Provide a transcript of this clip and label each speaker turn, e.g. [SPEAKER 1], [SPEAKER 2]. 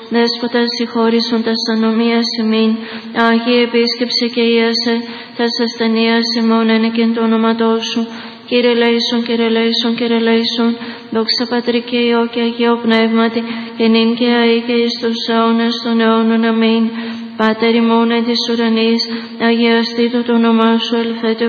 [SPEAKER 1] Δέσποτα συγχώρησον τας ανομίας ημίν, Άγιε επίσκεψε και ίασε τας ασθενείας ημών ένεκεν το όνοματό σου. Κύριε λέησον, Κύριε λέησον, Κύριε λέησον, δόξα Πατρί και Υιό και Αγίο Πνεύματι, και νυν και αεί και εις τους αιώνας των αιώνων. Αμήν. Πάτερ ημών εν της ουρανής, αγιαστήτω το όνομά σου, ελθέτω